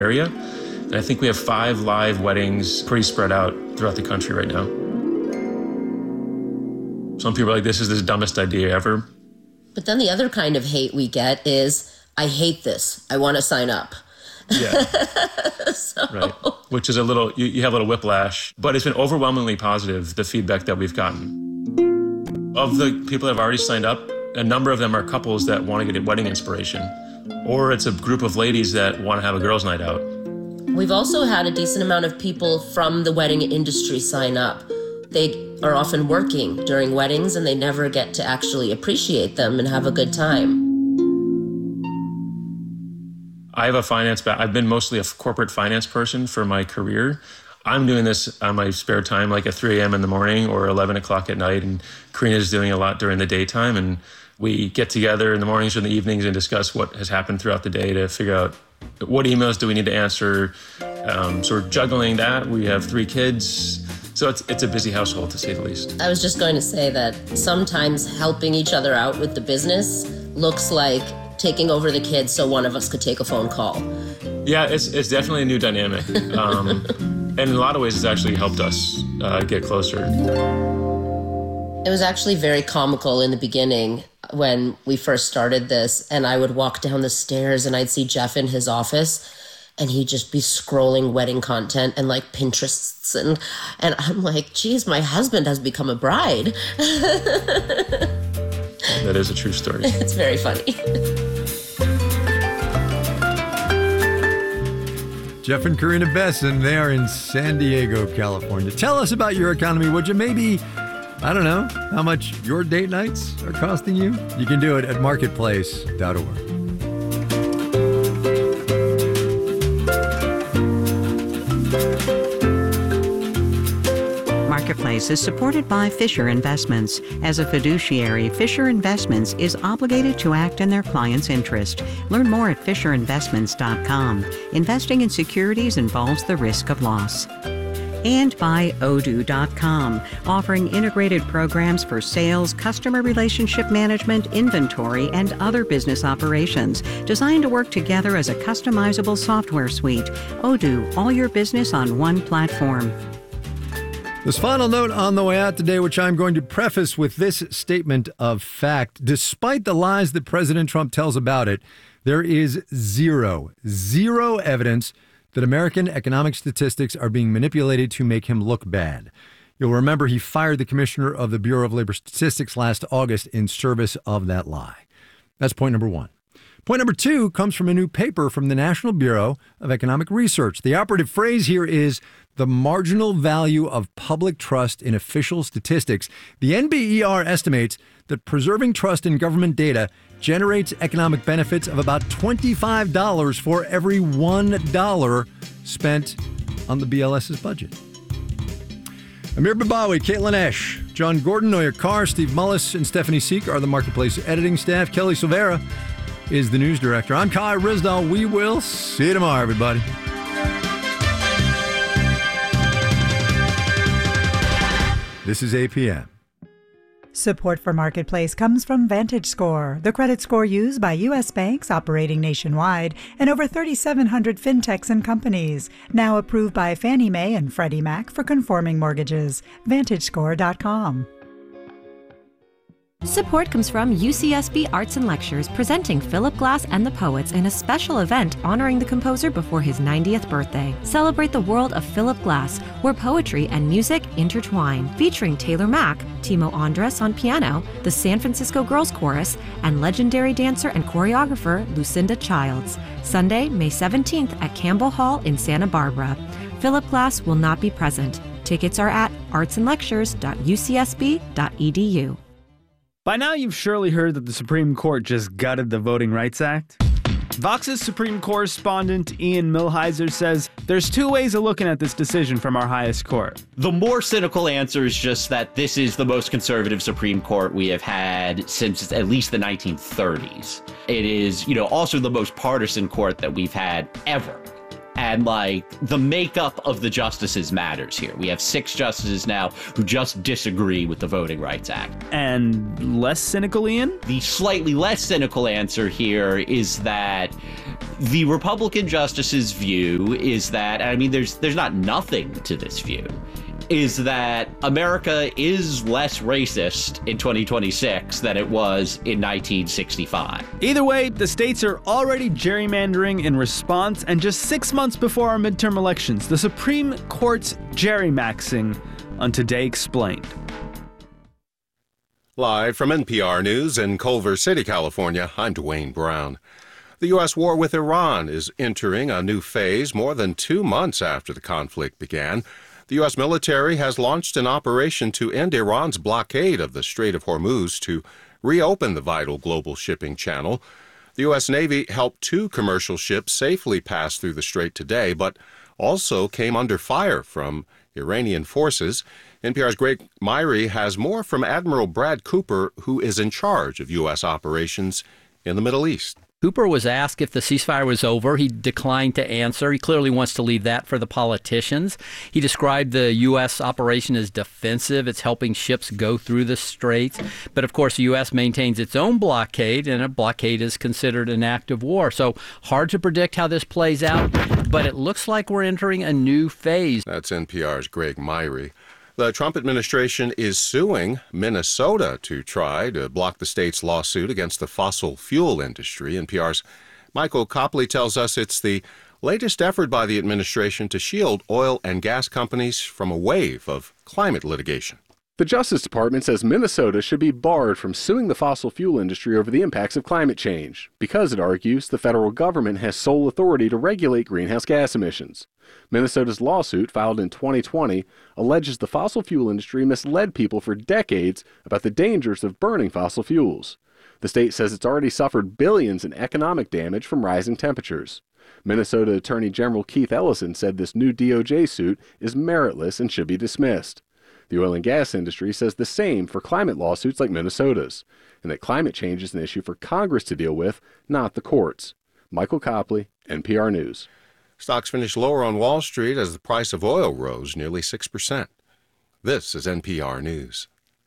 area. And I think we have 5 live weddings pretty spread out throughout the country right now. Some people are like, this is the dumbest idea ever. But then the other kind of hate we get is, I hate this. I want to sign up. Yeah. Right. Which is a little, you have a little whiplash, but it's been overwhelmingly positive, the feedback that we've gotten. Of the people that have already signed up, a number of them are couples that want to get a wedding inspiration, or it's a group of ladies that want to have a girls' night out. We've also had a decent amount of people from the wedding industry sign up. They are often working during weddings and they never get to actually appreciate them and have a good time. I have a finance background. I've been mostly a corporate finance person for my career. I'm doing this on my spare time, like at 3 a.m. in the morning or 11 o'clock at night, and Karina's doing a lot during the daytime, and we get together in the mornings or in the evenings and discuss what has happened throughout the day to figure out what emails do we need to answer. So we're juggling that. We have 3 kids. So it's a busy household, to say the least. I was just going to say that sometimes helping each other out with the business looks like taking over the kids so one of us could take a phone call. Yeah, it's definitely a new dynamic. And in a lot of ways, it's actually helped us get closer. It was actually very comical in the beginning when we first started this, and I would walk down the stairs and I'd see Jeff in his office, and he'd just be scrolling wedding content and like Pinterests, and I'm like, geez, my husband has become a bride. That is a true story. It's very funny. Jeff and Karina Besson, they are in San Diego, California. Tell us about your economy, would you? Maybe, I don't know, how much your date nights are costing you? You can do it at marketplace.org. Marketplace is supported by Fisher Investments. As a fiduciary, Fisher Investments is obligated to act in their client's interest. Learn more at FisherInvestments.com. Investing in securities involves the risk of loss. And by Odoo.com, offering integrated programs for sales, customer relationship management, inventory, and other business operations, designed to work together as a customizable software suite. Odoo, all your business on one platform. This final note on the way out today, which I'm going to preface with this statement of fact. Despite the lies that President Trump tells about it, there is zero evidence that American economic statistics are being manipulated to make him look bad. You'll remember he fired the commissioner of the Bureau of Labor Statistics last August in service of that lie. That's point number 1. Point number 2 comes from a new paper from the National Bureau of Economic Research. The operative phrase here is the marginal value of public trust in official statistics. The NBER estimates that preserving trust in government data generates economic benefits of about $25 for every $1 spent on the BLS's budget. Amir Babawi, Caitlin Esch, John Gordon, Noya Carr, Steve Mullis, and Stephanie Seek are the Marketplace editing staff. Kelly Silvera is the news director. I'm Kai Ryssdal. We will see you tomorrow, everybody. This is APM. Support for Marketplace comes from VantageScore, the credit score used by U.S. banks operating nationwide and over 3,700 fintechs and companies. Now approved by Fannie Mae and Freddie Mac for conforming mortgages. VantageScore.com. Support comes from UCSB Arts and Lectures, presenting Philip Glass and the Poets in a special event honoring the composer before his 90th birthday. Celebrate the world of Philip Glass, where poetry and music intertwine, featuring Taylor Mack, Timo Andres on piano, the San Francisco Girls Chorus, and legendary dancer and choreographer Lucinda Childs. Sunday, May 17th at Campbell Hall in Santa Barbara. Philip Glass will not be present. Tickets are at artsandlectures.ucsb.edu. By now, you've surely heard that the Supreme Court just gutted the Voting Rights Act. Vox's Supreme correspondent Ian Millhiser says there's 2 ways of looking at this decision from our highest court. The more cynical answer is just that this is the most conservative Supreme Court we have had since at least the 1930s. It is, also the most partisan court that we've had ever. And the makeup of the justices matters here. We have 6 justices now who just disagree with the Voting Rights Act. And less cynical, Ian? The slightly less cynical answer here is that the Republican justices' view is that, there's not nothing to this view, is that America is less racist in 2026 than it was in 1965. Either way, the states are already gerrymandering in response, and just 6 months before our midterm elections, the Supreme Court's gerrymaxing on Today Explained. Live from NPR News in Culver City, California, I'm Dwayne Brown. The U.S. war with Iran is entering a new phase more than 2 months after the conflict began. The U.S. military has launched an operation to end Iran's blockade of the Strait of Hormuz to reopen the vital global shipping channel. The U.S. Navy helped 2 commercial ships safely pass through the strait today, but also came under fire from Iranian forces. NPR's Greg Myrie has more from Admiral Brad Cooper, who is in charge of U.S. operations in the Middle East. Cooper was asked if the ceasefire was over. He declined to answer. He clearly wants to leave that for the politicians. He described the U.S. operation as defensive. It's helping ships go through the straits. But, of course, the U.S. maintains its own blockade, and a blockade is considered an act of war. So hard to predict how this plays out, but it looks like we're entering a new phase. That's NPR's Greg Myrie. The Trump administration is suing Minnesota to try to block the state's lawsuit against the fossil fuel industry. NPR's Michael Copley tells us it's the latest effort by the administration to shield oil and gas companies from a wave of climate litigation. The Justice Department says Minnesota should be barred from suing the fossil fuel industry over the impacts of climate change because, it argues, the federal government has sole authority to regulate greenhouse gas emissions. Minnesota's lawsuit, filed in 2020, alleges the fossil fuel industry misled people for decades about the dangers of burning fossil fuels. The state says it's already suffered billions in economic damage from rising temperatures. Minnesota Attorney General Keith Ellison said this new DOJ suit is meritless and should be dismissed. The oil and gas industry says the same for climate lawsuits like Minnesota's, and that climate change is an issue for Congress to deal with, not the courts. Michael Copley, NPR News. Stocks finished lower on Wall Street as the price of oil rose nearly 6%. This is NPR News.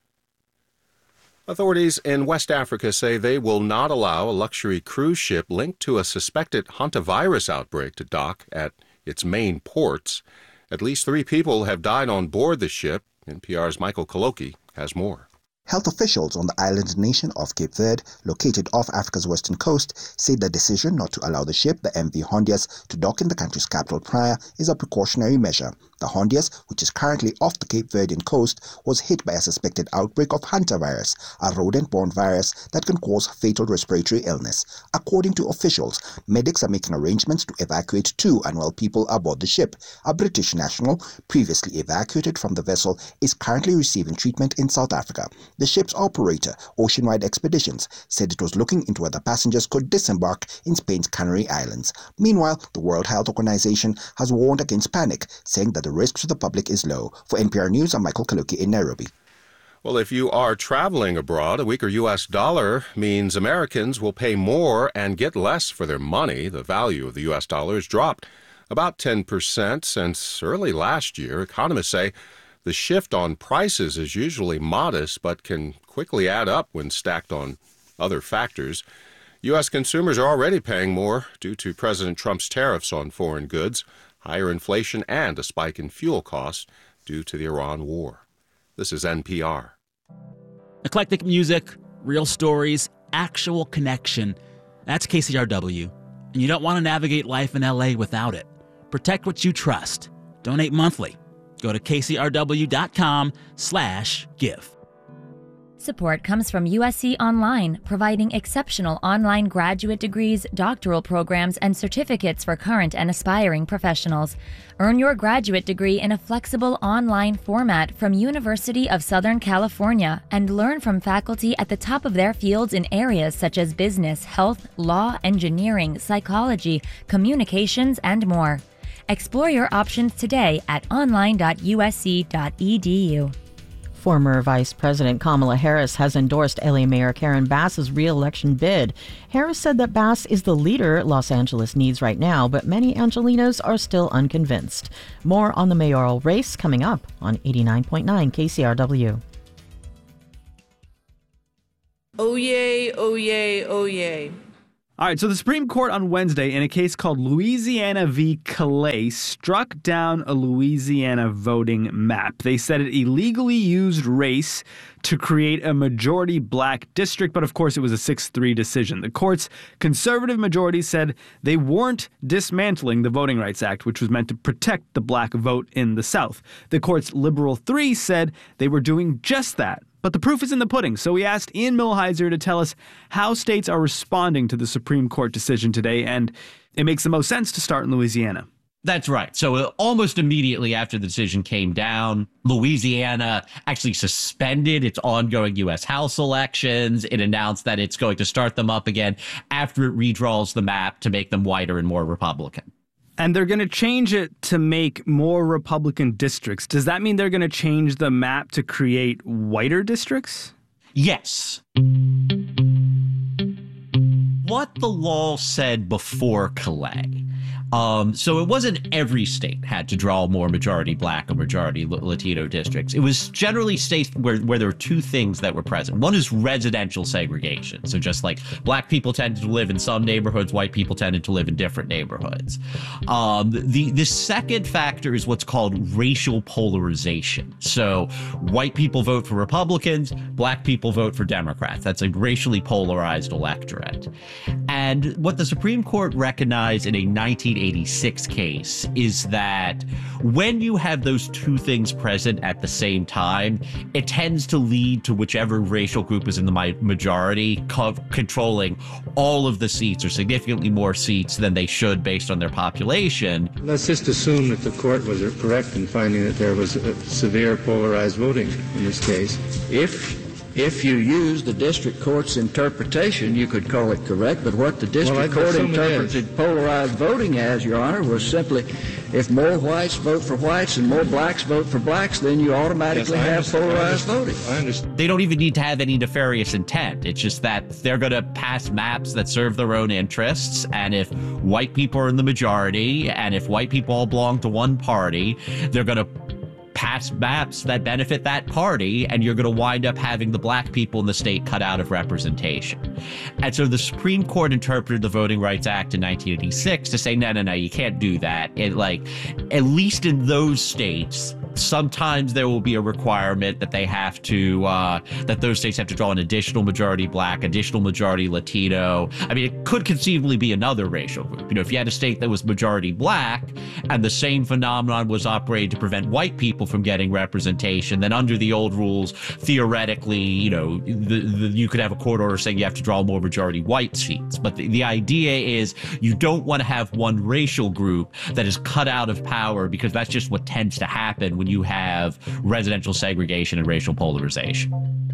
Authorities in West Africa say they will not allow a luxury cruise ship linked to a suspected hantavirus outbreak to dock at its main ports. At least 3 people have died on board the ship. NPR's Michael Koloki has more. Health officials on the island nation of Cape Verde, located off Africa's western coast, say the decision not to allow the ship, the MV Hondias, to dock in the country's capital Praia is a precautionary measure. The Hondias, which is currently off the Cape Verdean coast, was hit by a suspected outbreak of hantavirus, a rodent-borne virus that can cause fatal respiratory illness. According to officials, medics are making arrangements to evacuate 2 unwell people aboard the ship. A British national, previously evacuated from the vessel, is currently receiving treatment in South Africa. The ship's operator, Oceanwide Expeditions, said it was looking into whether passengers could disembark in Spain's Canary Islands. Meanwhile, the World Health Organization has warned against panic, saying that the risk to the public is low. For NPR News, I'm Michael Kaluki in Nairobi. Well, if you are traveling abroad, a weaker U.S. dollar means Americans will pay more and get less for their money. The value of the U.S. dollar has dropped about 10% since early last year. Economists say the shift on prices is usually modest, but can quickly add up when stacked on other factors. U.S. consumers are already paying more due to President Trump's tariffs on foreign goods, higher inflation, and a spike in fuel costs due to the Iran war. This is NPR. Eclectic music, real stories, actual connection. That's KCRW. And you don't want to navigate life in L.A. without it. Protect what you trust. Donate monthly. Go to kcrw.com/give. Support comes from USC Online, providing exceptional online graduate degrees, doctoral programs, and certificates for current and aspiring professionals. Earn your graduate degree in a flexible online format from University of Southern California and learn from faculty at the top of their fields in areas such as business, health, law, engineering, psychology, communications, and more. Explore your options today at online.usc.edu. Former Vice President Kamala Harris has endorsed LA Mayor Karen Bass's re-election bid. Harris said that Bass is the leader Los Angeles needs right now, but many Angelinos are still unconvinced. More on the mayoral race coming up on 89.9 KCRW. Oh yay, oh yay, oh yay. All right, so the Supreme Court on Wednesday, in a case called Louisiana v. Calais, struck down a Louisiana voting map. They said it illegally used race to create a majority black district, but of course it was a 6-3 decision. The court's conservative majority said they weren't dismantling the Voting Rights Act, which was meant to protect the black vote in the South. The court's liberal 3 said they were doing just that. But the proof is in the pudding, so we asked Ian Millhiser to tell us how states are responding to the Supreme Court decision today, and it makes the most sense to start in Louisiana. That's right. So almost immediately after the decision came down, Louisiana actually suspended its ongoing U.S. House elections. It announced that it's going to start them up again after it redraws the map to make them whiter and more Republican. And they're going to change it to make more Republican districts. Does that mean they're going to change the map to create whiter districts? Yes. What the law said before Calais. So it wasn't every state had to draw more majority black or majority Latino districts. It was generally states where there were two things that were present. One is residential segregation. So just like black people tended to live in some neighborhoods, white people tended to live in different neighborhoods. The second factor is what's called racial polarization. So white people vote for Republicans, black people vote for Democrats. That's a racially polarized electorate. And what the Supreme Court recognized in a 1986 case is that when you have those two things present at the same time, it tends to lead to whichever racial group is in the majority controlling all of the seats or significantly more seats than they should based on their population. Let's just assume that the court was correct in finding that there was a severe polarized voting in this case. If you use the district court's interpretation, you could call it correct, but what the district court interpreted polarized voting as, Your Honor, was simply if more whites vote for whites and more blacks vote for blacks, then you automatically have polarized voting. I understand. They don't even need to have any nefarious intent. It's just that they're going to pass maps that serve their own interests, and if white people are in the majority, and if white people all belong to one party, they're going to pass maps that benefit that party, and you're going to wind up having the black people in the state cut out of representation. And so the Supreme Court interpreted the Voting Rights Act in 1986 to say, no, you can't do that. At least in those states, sometimes there will be a requirement that they have to, that those states have to draw an additional majority black, additional majority Latino. I mean, it could conceivably be another racial group. If you had a state that was majority black and the same phenomenon was operated to prevent white people from getting representation, then under the old rules, theoretically, you could have a court order saying you have to draw more majority white seats. But the idea is you don't want to have one racial group that is cut out of power, because that's just what tends to happen when you have residential segregation and racial polarization.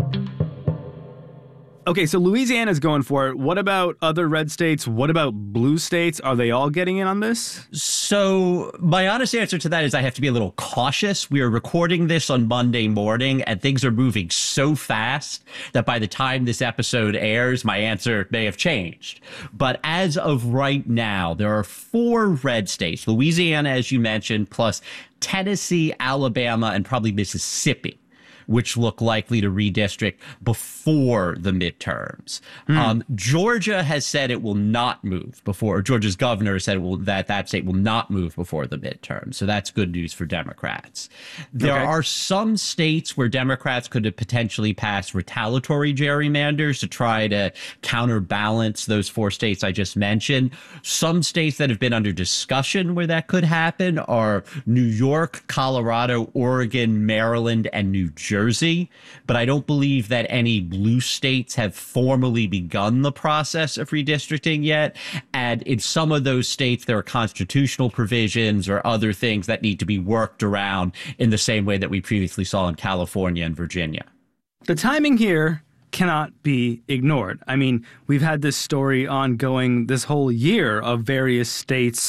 Okay, so Louisiana's going for it. What about other red states? What about blue states? Are they all getting in on this? So my honest answer to that is I have to be a little cautious. We are recording this on Monday morning, and things are moving so fast that by the time this episode airs, my answer may have changed. But as of right now, there are 4 red states, Louisiana, as you mentioned, plus Tennessee, Alabama, and probably Mississippi, which look likely to redistrict before the midterms. Georgia has said it will not move before, Georgia's governor said that state will not move before the midterms. So that's good news for Democrats. There are some states where Democrats could potentially pass retaliatory gerrymanders to try to counterbalance those 4 states I just mentioned. Some states that have been under discussion where that could happen are New York, Colorado, Oregon, Maryland, and New Jersey, but I don't believe that any blue states have formally begun the process of redistricting yet. And in some of those states, there are constitutional provisions or other things that need to be worked around in the same way that we previously saw in California and Virginia. The timing here cannot be ignored. I mean, we've had this story ongoing this whole year of various states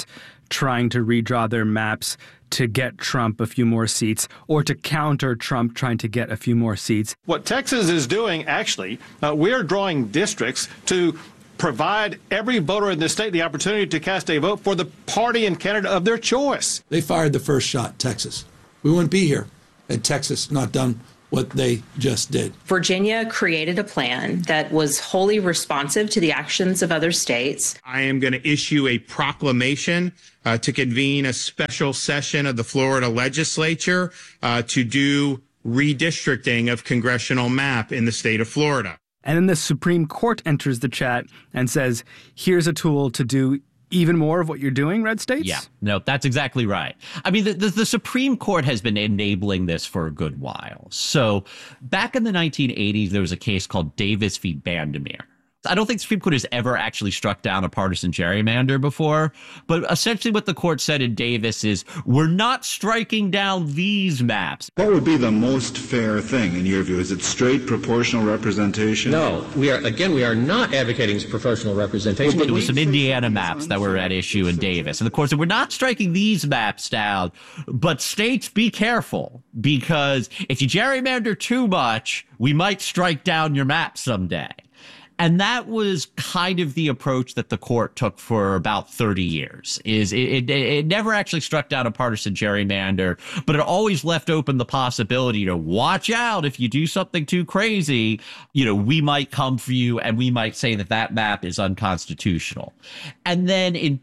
trying to redraw their maps to get Trump a few more seats or to counter Trump trying to get a few more seats. What Texas is doing, actually, we're drawing districts to provide every voter in the state the opportunity to cast a vote for the party and candidate of their choice. They fired the first shot, Texas. We wouldn't be here had Texas not done what they just did. Virginia created a plan that was wholly responsive to the actions of other states. I am going to issue a proclamation to convene a special session of the Florida legislature to do redistricting of congressional map in the state of Florida. And then the Supreme Court enters the chat and says, here's a tool to do even more of what you're doing, red states? Yeah, no, that's exactly right. I mean, the Supreme Court has been enabling this for a good while. So back in the 1980s, there was a case called Davis v. Bandemere. I don't think the Supreme Court has ever actually struck down a partisan gerrymander before. But essentially what the court said in Davis is, we're not striking down these maps. What would be the most fair thing in your view? Is it straight proportional representation? No, we are not advocating proportional representation. Well, it was some Indiana maps that were at issue in Davis. And the court said, we're not striking these maps down, but states, be careful, because if you gerrymander too much, we might strike down your map someday. And that was kind of the approach that the court took for about 30 years. It never actually struck down a partisan gerrymander, but it always left open the possibility to watch out. If you do something too crazy, we might come for you and we might say that map is unconstitutional. And then in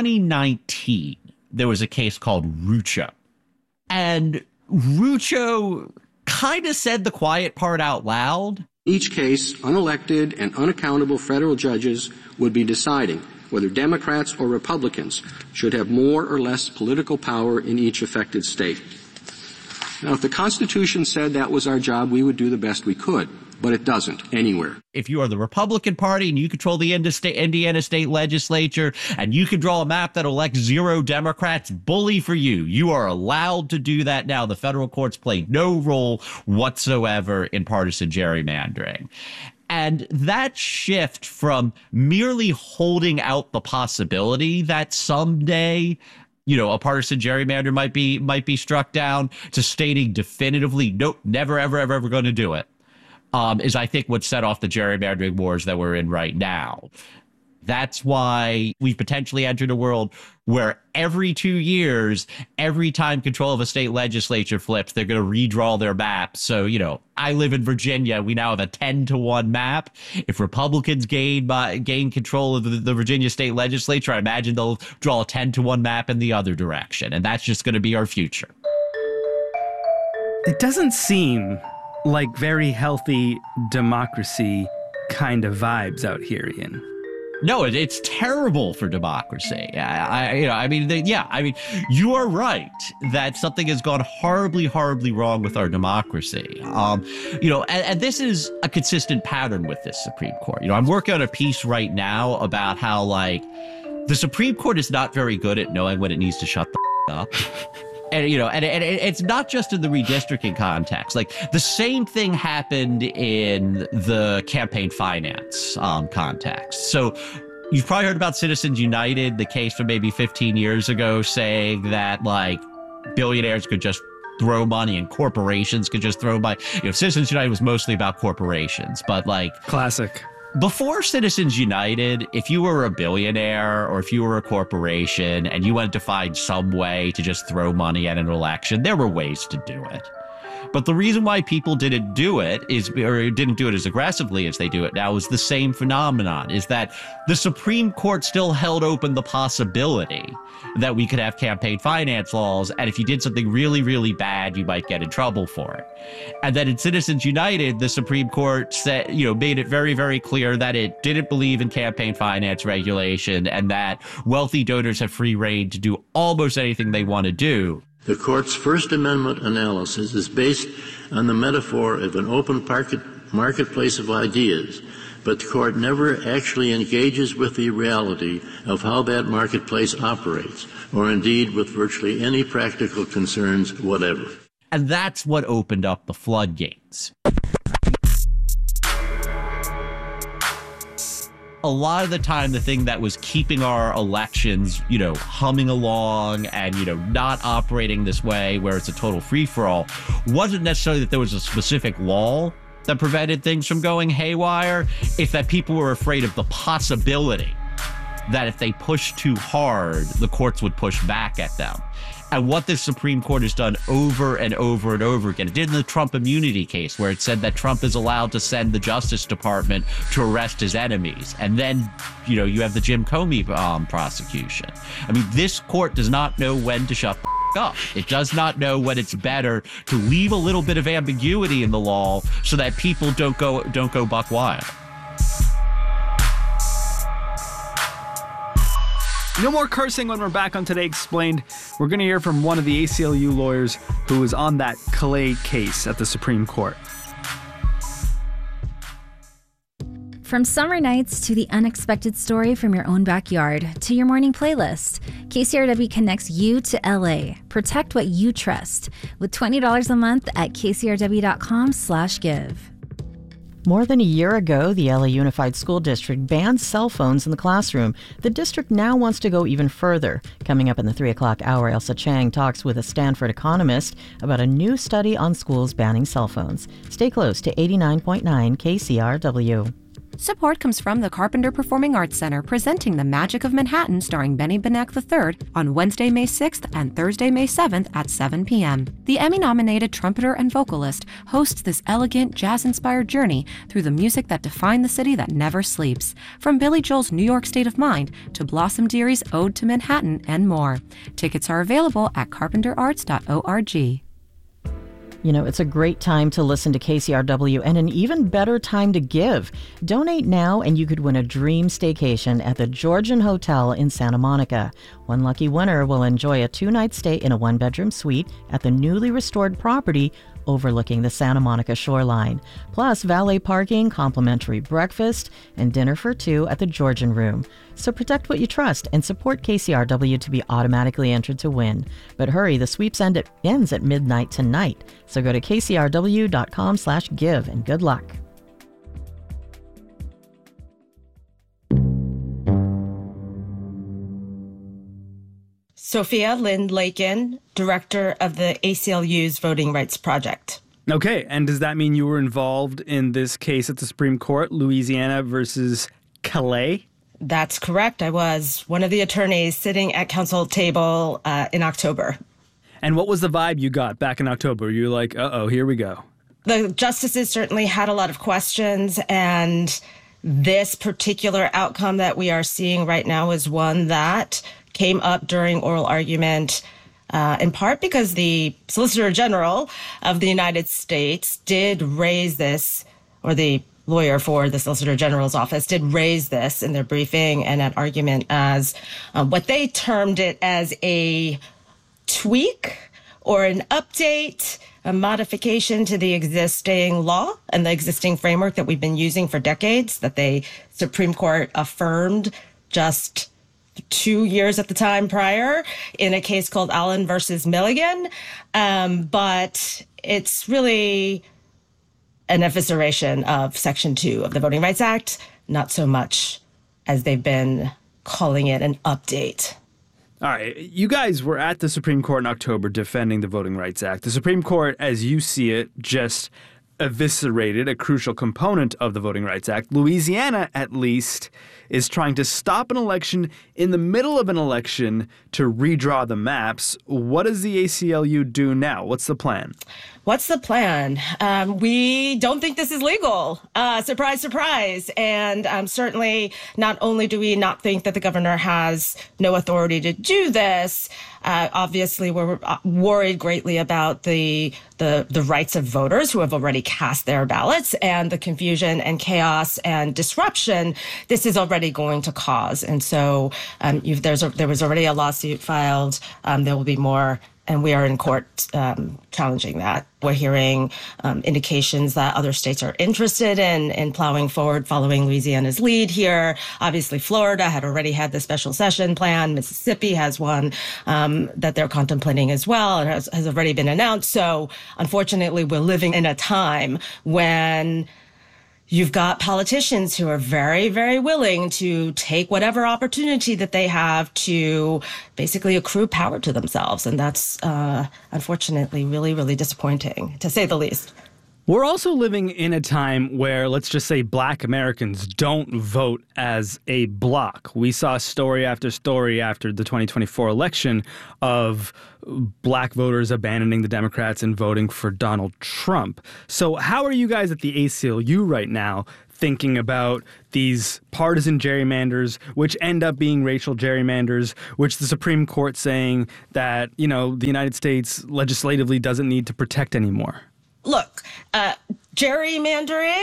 2019, there was a case called Rucho. And Rucho kind of said the quiet part out loud. Each case, unelected and unaccountable federal judges would be deciding whether Democrats or Republicans should have more or less political power in each affected state. Now, if the Constitution said that was our job, we would do the best we could, but it doesn't anywhere. If you are the Republican Party and you control the Indiana state legislature and you can draw a map that elects 0 Democrats, bully for you. You are allowed to do that now. The federal courts play no role whatsoever in partisan gerrymandering. And that shift from merely holding out the possibility that someday a partisan gerrymander might be struck down to stating definitively, nope, never, ever, ever, ever going to do it, is I think what set off the gerrymandering wars that we're in right now. That's why we've potentially entered a world where every 2 years, every time control of a state legislature flips, they're going to redraw their map. So, I live in Virginia. We now have a 10-to-1 map. If Republicans gain control of the Virginia state legislature, I imagine they'll draw a 10-to-1 map in the other direction. And that's just going to be our future. It doesn't seem like very healthy democracy kind of vibes out here, Ian. No, it's terrible for democracy. You are right that something has gone horribly, horribly wrong with our democracy. And this is a consistent pattern with this Supreme Court. I'm working on a piece right now about how, the Supreme Court is not very good at knowing when it needs to shut the up. And, and it's not just in the redistricting context. The same thing happened in the campaign finance context. So you've probably heard about Citizens United, the case from maybe 15 years ago, saying that, billionaires could just throw money and corporations could just throw money. Citizens United was mostly about corporations, but classic. Before Citizens United, if you were a billionaire or if you were a corporation and you wanted to find some way to just throw money at an election, there were ways to do it. But the reason why people didn't do it didn't do it as aggressively as they do it now is the same phenomenon, is that the Supreme Court still held open the possibility that we could have campaign finance laws. And if you did something really, really bad, you might get in trouble for it. And then in Citizens United, the Supreme Court said, made it very, very clear that it didn't believe in campaign finance regulation and that wealthy donors have free rein to do almost anything they want to do. The court's First Amendment analysis is based on the metaphor of an open marketplace of ideas, but the court never actually engages with the reality of how that marketplace operates, or indeed with virtually any practical concerns whatever. And that's what opened up the floodgates. a lot of the time, the thing that was keeping our elections, humming along and, not operating this way where it's a total free-for-all wasn't necessarily that there was a specific law that prevented things from going haywire. It's that people were afraid of the possibility that if they pushed too hard, the courts would push back at them. And what the Supreme Court has done over and over and over again, it did in the Trump immunity case, where it said that Trump is allowed to send the Justice Department to arrest his enemies. And then, you have the Jim Comey prosecution. I mean, this court does not know when to shut up. It does not know when it's better to leave a little bit of ambiguity in the law so that people don't go buck wild. No more cursing when we're back on Today Explained. We're going to hear from one of the ACLU lawyers who was on that Calais case at the Supreme Court. From summer nights to the unexpected story from your own backyard to your morning playlist, KCRW connects you to LA. Protect what you trust with $20 a month at kcrw.com/give. More than a year ago, the LA Unified School District banned cell phones in the classroom. The district now wants to go even further. Coming up in the 3 o'clock hour, Elsa Chang talks with a Stanford economist about a new study on schools banning cell phones. Stay close to 89.9 KCRW. Support comes from the Carpenter Performing Arts Center, presenting The Magic of Manhattan starring Benny Benek III on Wednesday, May 6th and Thursday, May 7th at 7 p.m. The Emmy-nominated trumpeter and vocalist hosts this elegant, jazz-inspired journey through the music that defined the city that never sleeps, from Billy Joel's New York State of Mind to Blossom Deary's Ode to Manhattan and more. Tickets are available at carpenterarts.org. It's a great time to listen to KCRW and an even better time to give. Donate now and you could win a dream staycation at the Georgian Hotel in Santa Monica. One lucky winner will enjoy a 2-night stay in a 1-bedroom suite at the newly restored property overlooking the Santa Monica shoreline. Plus valet parking, complimentary breakfast, and dinner for 2 at the Georgian Room. So protect what you trust and support KCRW to be automatically entered to win. But hurry, the sweeps ends at midnight tonight. So go to kcrw.com/give and good luck. Sophia Lynn Lakin, director of the ACLU's Voting Rights Project. Okay, and does that mean you were involved in this case at the Supreme Court, Louisiana versus Calais? That's correct. I was one of the attorneys sitting at council table in October. And what was the vibe you got back in October? You were like, uh-oh, here we go. The justices certainly had a lot of questions, and this particular outcome that we are seeing right now is one that came up during oral argument, in part because the Solicitor General of the United States did raise this, or the lawyer for the Solicitor General's office did raise this in their briefing and at argument as what they termed it as a tweak or an update, a modification to the existing law and the existing framework that we've been using for decades, that the Supreme Court affirmed just 2 years at the time prior in a case called Allen versus Milligan. But it's really an evisceration of Section 2 of the Voting Rights Act, not so much as they've been calling it an update. All right, you guys were at the Supreme Court in October defending the Voting Rights Act. The Supreme Court, as you see it, just eviscerated a crucial component of the Voting Rights Act. Louisiana, at least, is trying to stop an election in the middle of an election to redraw the maps. What does the ACLU do now? What's the plan? What's the plan? We don't think this is legal. Surprise, surprise. And certainly not only do we not think that the governor has no authority to do this, obviously we're worried greatly about the rights of voters who have already cast their ballots and the confusion and chaos and disruption this is already going to cause. And so there was already a lawsuit filed. There will be more. And we are in court challenging that. We're hearing indications that other states are interested in plowing forward, following Louisiana's lead here. Obviously, Florida had already had the special session plan. Mississippi has one that they're contemplating as well. It has already been announced. So, unfortunately, we're living in a time when you've got politicians who are very, very willing to take whatever opportunity that they have to basically accrue power to themselves. And that's unfortunately really, really disappointing, to say the least. We're also living in a time where, let's just say, Black Americans don't vote as a bloc. We saw story after story after the 2024 election of Black voters abandoning the Democrats and voting for Donald Trump. So how are you guys at the ACLU right now thinking about these partisan gerrymanders, which end up being racial gerrymanders, which the Supreme Court saying that, the United States legislatively doesn't need to protect anymore? Look, gerrymandering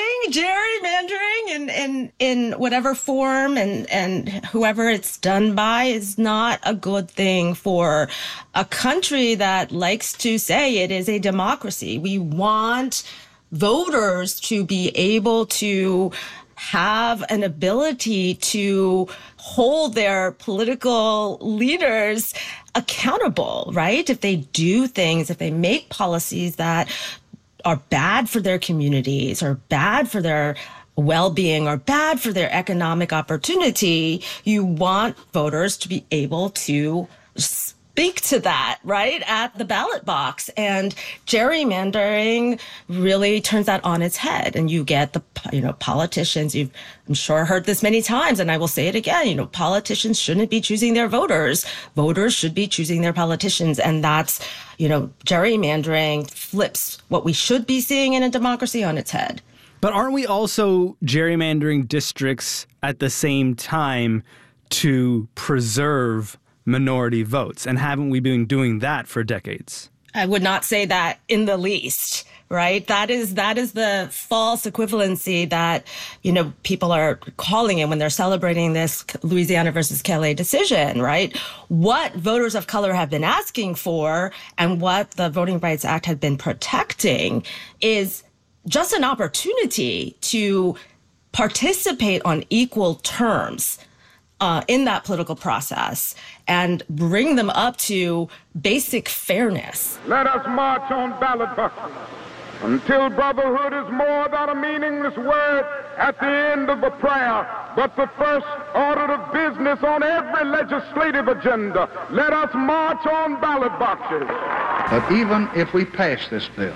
in whatever form and whoever it's done by is not a good thing for a country that likes to say it is a democracy. We want voters to be able to have an ability to hold their political leaders accountable, right? If they do things, if they make policies that are bad for their communities or bad for their well-being or bad for their economic opportunity, you want voters to be able to speak to that, right, at the ballot box. And gerrymandering really turns that on its head. And you get the, politicians, I'm sure heard this many times, and I will say it again, politicians shouldn't be choosing their voters. Voters should be choosing their politicians. And that's, gerrymandering flips what we should be seeing in a democracy on its head. But aren't we also gerrymandering districts at the same time to preserve minority votes? And haven't we been doing that for decades? I would not say that in the least, right? That is the false equivalency that, people are calling it when they're celebrating this Louisiana versus Kelly decision, right? What voters of color have been asking for and what the Voting Rights Act had been protecting is just an opportunity to participate on equal terms in that political process and bring them up to basic fairness. Let us march on ballot boxes until brotherhood is more than a meaningless word at the end of a prayer, but the first order of business on every legislative agenda. Let us march on ballot boxes. But even if we pass this bill,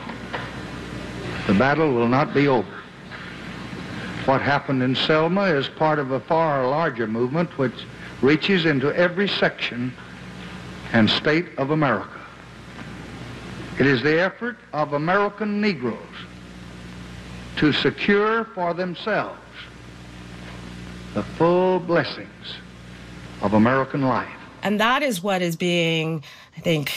the battle will not be over. What happened in Selma is part of a far larger movement which reaches into every section and state of America. It is the effort of American Negroes to secure for themselves the full blessings of American life. And that is what is being, I think,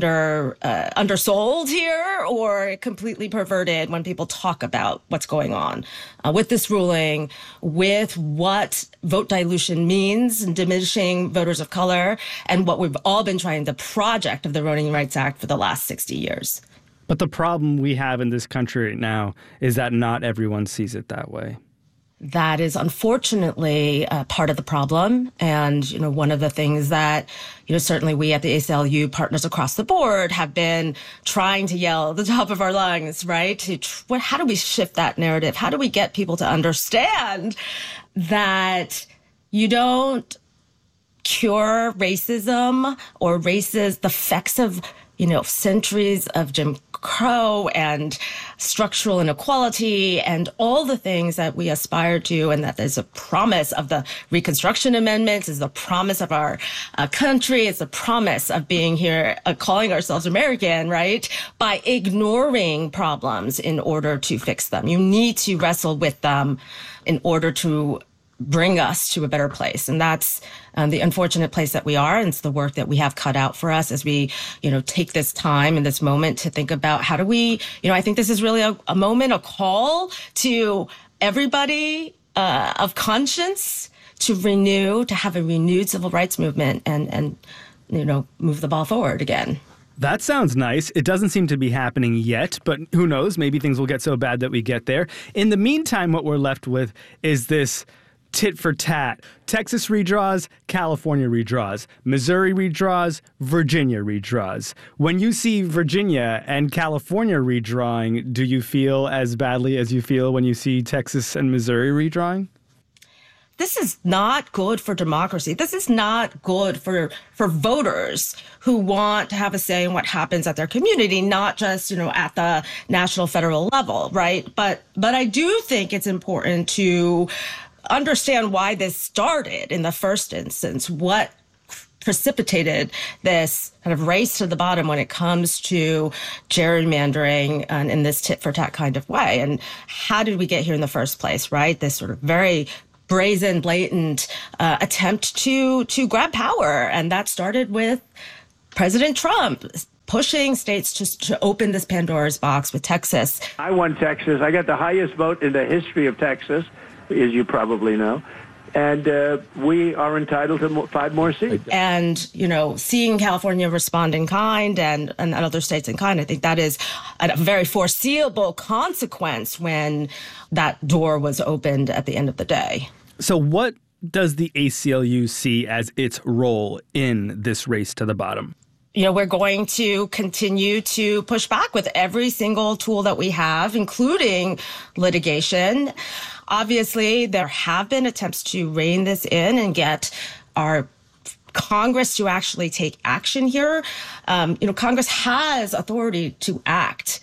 undersold here or completely perverted when people talk about what's going on with this ruling, with what vote dilution means and diminishing voters of color, and what we've all been trying, the project of the Voting Rights Act for the last 60 years. But the problem we have in this country right now is that not everyone sees it that way. That is unfortunately part of the problem. And, one of the things that, certainly we at the ACLU, partners across the board, have been trying to yell at the top of our lungs, right? How do we shift that narrative? How do we get people to understand that you don't cure racism or the effects of, centuries of Jim Crow and structural inequality and all the things that we aspire to, and that is a promise of the Reconstruction Amendments, is the promise of our country, it's the promise of being here, calling ourselves American, right? By ignoring problems in order to fix them. You need to wrestle with them in order to bring us to a better place. And that's the unfortunate place that we are. And it's the work that we have cut out for us as we, take this time and this moment to think about how do we, I think this is really a moment, a call to everybody of conscience to have a renewed civil rights movement and move the ball forward again. That sounds nice. It doesn't seem to be happening yet, but who knows? Maybe things will get so bad that we get there. In the meantime, what we're left with is this tit for tat. Texas redraws, California redraws, Missouri redraws, Virginia redraws. When you see Virginia and California redrawing, do you feel as badly as you feel when you see Texas and Missouri redrawing? This is not good for democracy. This is not good for voters who want to have a say in what happens at their community, not just, at the national federal level, right? But I do think it's important to understand why this started in the first instance, what precipitated this kind of race to the bottom when it comes to gerrymandering and in this tit for tat kind of way. And how did we get here in the first place, right? This sort of very brazen, blatant attempt to grab power. And that started with President Trump pushing states to open this Pandora's box with Texas. I won Texas. I got the highest vote in the history of Texas, as you probably know. And we are entitled to 5 more seats. And, seeing California respond in kind and other states in kind, I think that is a very foreseeable consequence when that door was opened at the end of the day. So what does the ACLU see as its role in this race to the bottom? We're going to continue to push back with every single tool that we have, including litigation. Obviously, there have been attempts to rein this in and get our Congress to actually take action here. Congress has authority to act,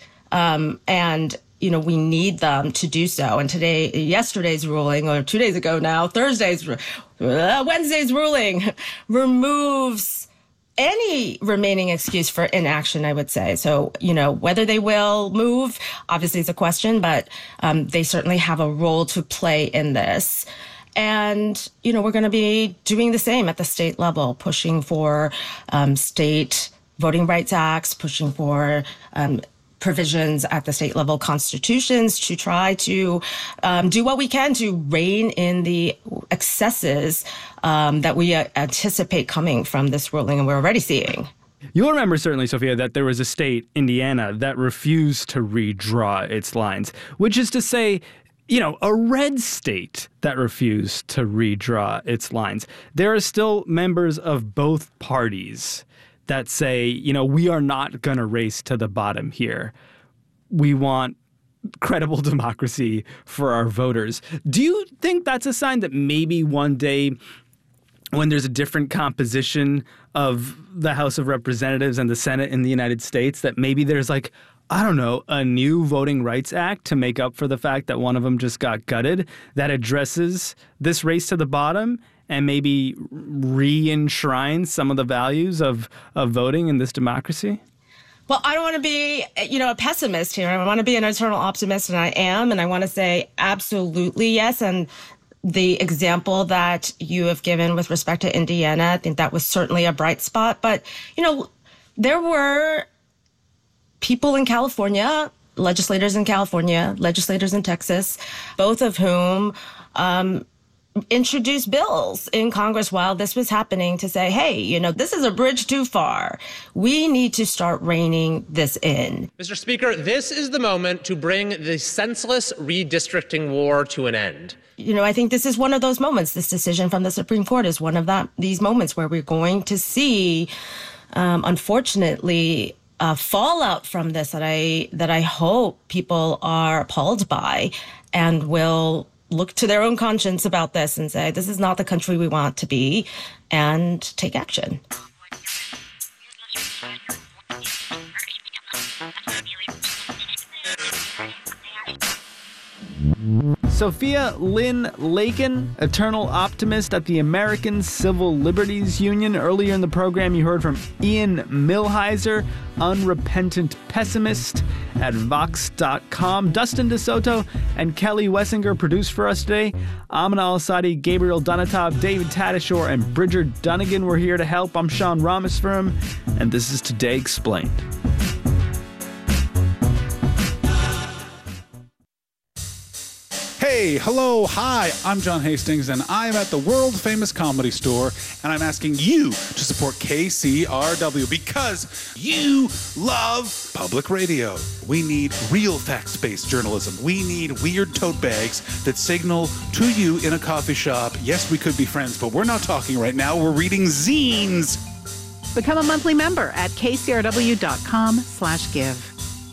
and we need them to do so. And yesterday's ruling, or 2 days ago now, Wednesday's ruling removes any remaining excuse for inaction, I would say. So, whether they will move, obviously is a question, but they certainly have a role to play in this. And, we're going to be doing the same at the state level, pushing for state voting rights acts, pushing for provisions at the state level constitutions to try to do what we can to rein in the excesses that we anticipate coming from this ruling, and we're already seeing. You'll remember certainly, Sophia, that there was a state, Indiana, that refused to redraw its lines, which is to say, a red state that refused to redraw its lines. There are still members of both parties that say, we are not going to race to the bottom here. We want credible democracy for our voters. Do you think that's a sign that maybe one day, when there's a different composition of the House of Representatives and the Senate in the United States, that maybe there's a new Voting Rights Act to make up for the fact that one of them just got gutted that addresses this race to the bottom and maybe re-enshrine some of the values of voting in this democracy? Well, I don't want to be, a pessimist here. I want to be an eternal optimist, and I am. And I want to say absolutely yes. And the example that you have given with respect to Indiana, I think that was certainly a bright spot. But, there were people in California, legislators in California, legislators in Texas, both of whom introduced bills in Congress while this was happening to say, hey, this is a bridge too far. We need to start reining this in. Mr. Speaker, this is the moment to bring the senseless redistricting war to an end. I think this is one of those moments. This decision from the Supreme Court is one of these moments where we're going to see, unfortunately, fallout from this that I hope people are appalled by and will look to their own conscience about this and say, this is not the country we want to be, and take action. Sophia Lynn Lakin, eternal optimist at the American Civil Liberties Union. Earlier in the program, you heard from Ian Millhiser, unrepentant pessimist at Vox.com. Dustin DeSoto and Kelly Wessinger produced for us today. Amina Al-Asadi, Gabriel Donatov, David Tadashore, and Bridger Dunnigan were here to help. I'm Sean Rameswaram, and this is Today Explained. Hey, hello, hi, I'm John Hastings, and I'm at the world-famous Comedy Store, and I'm asking you to support KCRW because you love public radio. We need real facts-based journalism. We need weird tote bags that signal to you in a coffee shop, yes, we could be friends, but we're not talking right now. We're reading zines. Become a monthly member at kcrw.com/give.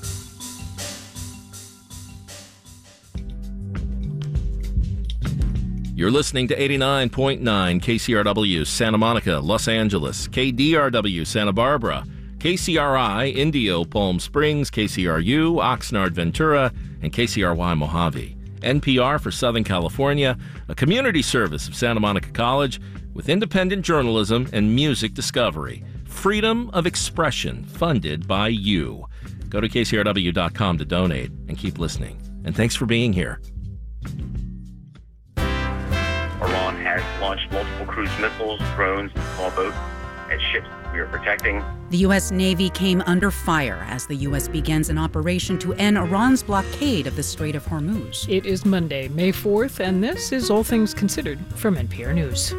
You're listening to 89.9 KCRW Santa Monica, Los Angeles, KDRW Santa Barbara, KCRI Indio Palm Springs, KCRU Oxnard Ventura, and KCRY Mojave. NPR for Southern California, a community service of Santa Monica College with independent journalism and music discovery. Freedom of expression funded by you. Go to kcrw.com to donate and keep listening. And thanks for being here. Iran has launched multiple cruise missiles, drones, small boats, and ships we are protecting. The U.S. Navy came under fire as the U.S. begins an operation to end Iran's blockade of the Strait of Hormuz. It is Monday, May 4th, and this is All Things Considered from NPR News.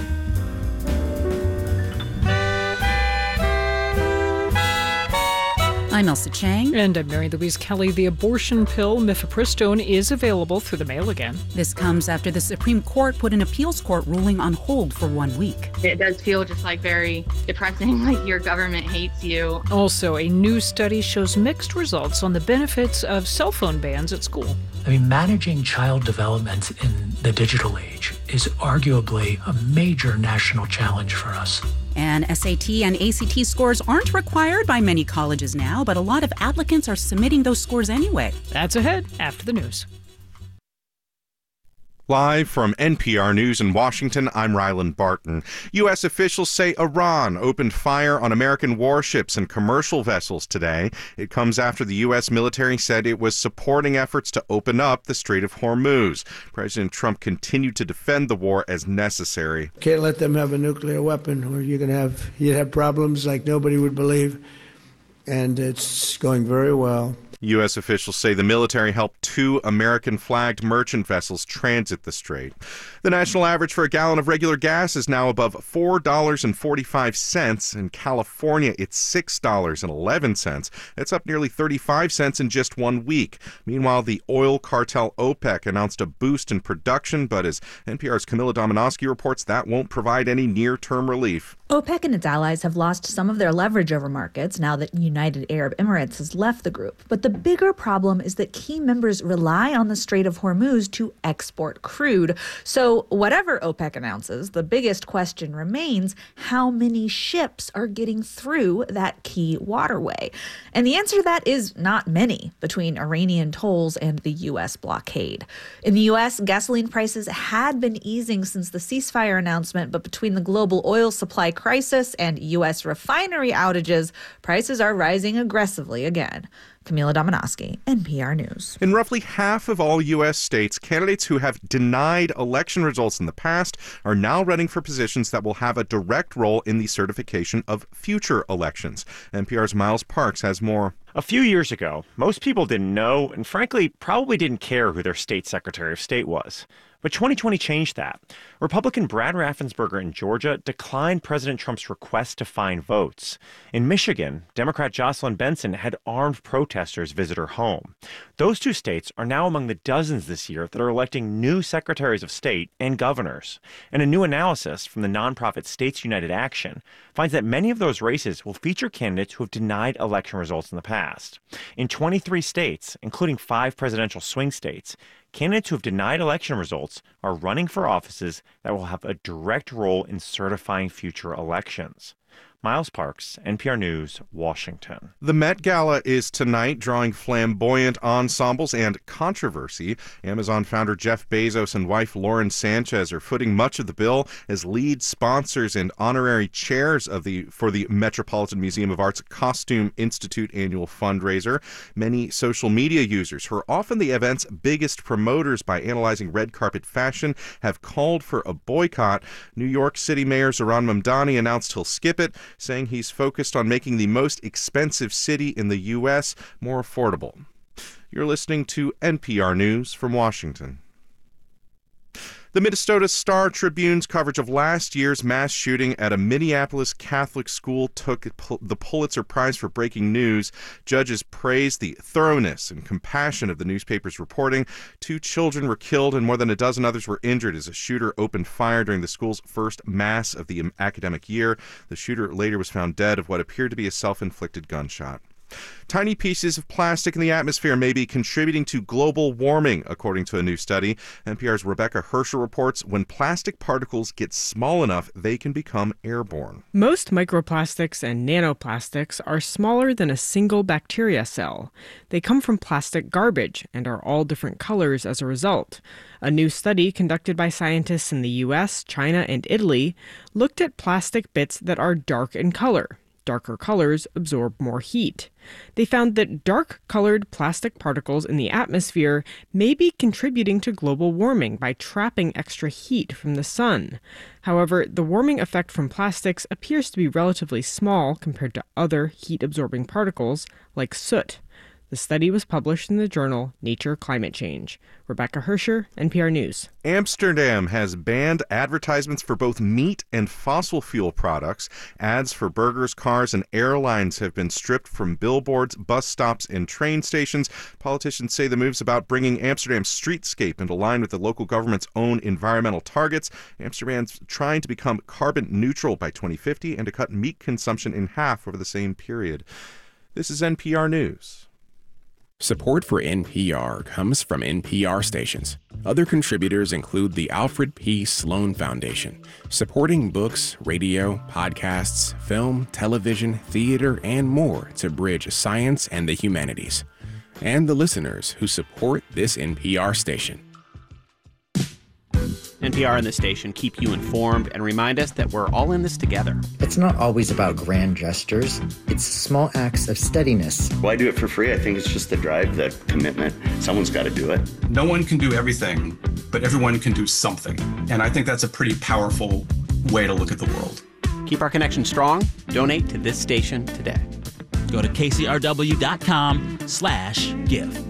I'm Elsa Chang. And I'm Mary Louise Kelly. The abortion pill, mifepristone, is available through the mail again. This comes after the Supreme Court put an appeals court ruling on hold for 1 week. It does feel just like very depressing, like your government hates you. Also, a new study shows mixed results on the benefits of cell phone bans at school. I mean, managing child development in the digital age is arguably a major national challenge for us. And SAT and ACT scores aren't required by many colleges now, but a lot of applicants are submitting those scores anyway. That's ahead after the news. Live from NPR News in Washington, I'm Rylan Barton. U.S. officials say Iran opened fire on American warships and commercial vessels today. It comes after the U.S. military said it was supporting efforts to open up the Strait of Hormuz. President Trump continued to defend the war as necessary. Can't let them have a nuclear weapon, or you'd have problems like nobody would believe. And it's going very well. U.S. officials say the military helped 2 American-flagged merchant vessels transit the strait. The national average for a gallon of regular gas is now above $4.45. In California, it's $6.11. That's up nearly 35 cents in just 1 week. Meanwhile, the oil cartel OPEC announced a boost in production, but as NPR's Camila Domonoske reports, that won't provide any near-term relief. OPEC and its allies have lost some of their leverage over markets now that United Arab Emirates has left the group. But the bigger problem is that key members rely on the Strait of Hormuz to export crude. So whatever OPEC announces, the biggest question remains how many ships are getting through that key waterway. And the answer to that is not many between Iranian tolls and the U.S. blockade. In the U.S., gasoline prices had been easing since the ceasefire announcement, but between the global oil supply crisis and U.S. refinery outages, prices are rising aggressively again. Camila Domonoske, NPR News. In roughly half of all U.S. states, candidates who have denied election results in the past are now running for positions that will have a direct role in the certification of future elections. NPR's Miles Parks has more. A few years ago, most people didn't know and frankly probably didn't care who their state secretary of state was. But 2020 changed that. Republican Brad Raffensperger in Georgia declined President Trump's request to find votes. In Michigan, Democrat Jocelyn Benson had armed protesters visit her home. Those 2 states are now among the dozens this year that are electing new secretaries of state and governors. And a new analysis from the nonprofit States United Action finds that many of those races will feature candidates who have denied election results in the past. In 23 states, including 5 presidential swing states, candidates who have denied election results are running for offices that will have a direct role in certifying future elections. Miles Parks, NPR News, Washington. The Met Gala is tonight, drawing flamboyant ensembles and controversy. Amazon founder Jeff Bezos and wife Lauren Sanchez are footing much of the bill as lead sponsors and honorary chairs for the Metropolitan Museum of Art's Costume Institute annual fundraiser. Many social media users, who are often the event's biggest promoters by analyzing red carpet fashion, have called for a boycott. New York City Mayor Zohran Mamdani announced he'll skip it, saying he's focused on making the most expensive city in the U.S. more affordable. You're listening to NPR News from Washington. The Minnesota Star Tribune's coverage of last year's mass shooting at a Minneapolis Catholic school took the Pulitzer Prize for breaking news. Judges praised the thoroughness and compassion of the newspaper's reporting. 2 children were killed and more than a dozen others were injured as a shooter opened fire during the school's first mass of the academic year. The shooter later was found dead of what appeared to be a self-inflicted gunshot. Tiny pieces of plastic in the atmosphere may be contributing to global warming, according to a new study. NPR's Rebecca Hersher reports when plastic particles get small enough, they can become airborne. Most microplastics and nanoplastics are smaller than a single bacteria cell. They come from plastic garbage and are all different colors as a result. A new study conducted by scientists in the U.S., China, and Italy looked at plastic bits that are dark in color. Darker colors absorb more heat. They found that dark-colored plastic particles in the atmosphere may be contributing to global warming by trapping extra heat from the sun. However, the warming effect from plastics appears to be relatively small compared to other heat-absorbing particles like soot. The study was published in the journal Nature Climate Change. Rebecca Hersher, NPR News. Amsterdam has banned advertisements for both meat and fossil fuel products. Ads for burgers, cars, and airlines have been stripped from billboards, bus stops, and train stations. Politicians say the move's about bringing Amsterdam's streetscape into line with the local government's own environmental targets. Amsterdam's trying to become carbon neutral by 2050 and to cut meat consumption in half over the same period. This is NPR News. Support for NPR comes from NPR stations. Other contributors include the Alfred P. Sloan Foundation, supporting books, radio, podcasts, film, television, theater, and more to bridge science and the humanities. And the listeners who support this NPR station. NPR and the station keep you informed and remind us that we're all in this together. It's not always about grand gestures. It's small acts of steadiness. Well, I do it for free. I think it's just the drive, the commitment. Someone's got to do it. No one can do everything, but everyone can do something. And I think that's a pretty powerful way to look at the world. Keep our connection strong. Donate to this station today. Go to kcrw.com/give.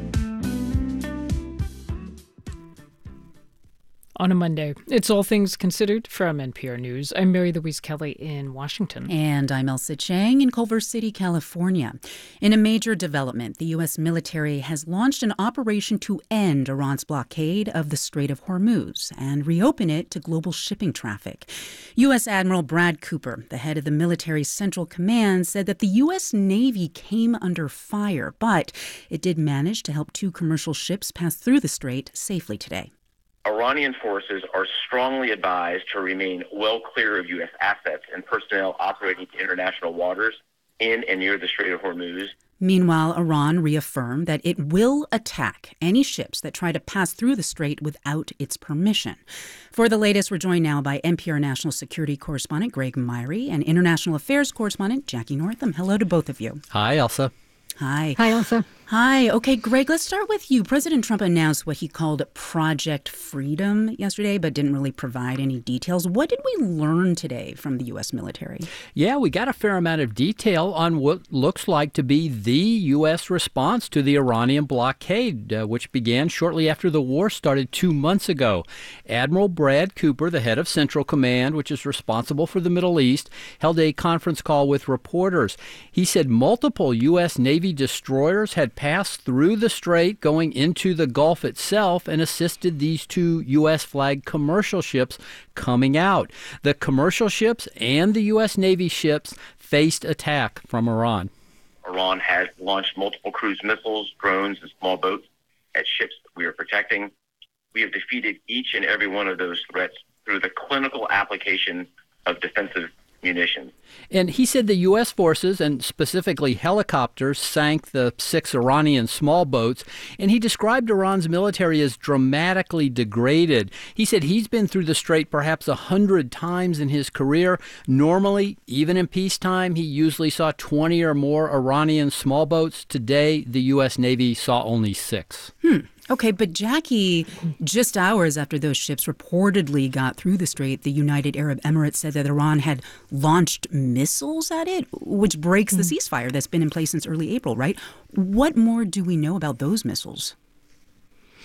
On a Monday, it's All Things Considered from NPR News. I'm Mary Louise Kelly in Washington. And I'm Elsa Chang in Culver City, California. In a major development, the U.S. military has launched an operation to end Iran's blockade of the Strait of Hormuz and reopen it to global shipping traffic. U.S. Admiral Brad Cooper, the head of the military's Central Command, said that the U.S. Navy came under fire, but it did manage to help 2 commercial ships pass through the strait safely today. Iranian forces are strongly advised to remain well clear of U.S. assets and personnel operating international waters in and near the Strait of Hormuz. Meanwhile, Iran reaffirmed that it will attack any ships that try to pass through the strait without its permission. For the latest, we're joined now by NPR national security correspondent Greg Myrie and international affairs correspondent Jackie Northam. Hello to both of you. Hi, Elsa. Hi. Hi, Elsa. Hi. Okay, Greg, let's start with you. President Trump announced what he called Project Freedom yesterday, but didn't really provide any details. What did we learn today from the U.S. military? Yeah, we got a fair amount of detail on what looks like to be the U.S. response to the Iranian blockade, which began shortly after the war started 2 months ago. Admiral Brad Cooper, the head of Central Command, which is responsible for the Middle East, held a conference call with reporters. He said multiple U.S. Navy destroyers had passed through the strait going into the Gulf itself and assisted these 2 U.S.-flagged commercial ships coming out. The commercial ships and the U.S. Navy ships faced attack from Iran. Iran has launched multiple cruise missiles, drones, and small boats at ships that we are protecting. We have defeated each and every one of those threats through the clinical application of defensive munitions. And he said the U.S. forces, and specifically helicopters, sank the 6 Iranian small boats, and he described Iran's military as dramatically degraded. He said he's been through the strait perhaps 100 times in his career. Normally, even in peacetime, he usually saw 20 or more Iranian small boats. Today, the U.S. Navy saw only 6. Okay, but Jackie, just hours after those ships reportedly got through the strait, the United Arab Emirates said that Iran had launched missiles at it, which breaks the ceasefire that's been in place since early April, right? What more do we know about those missiles?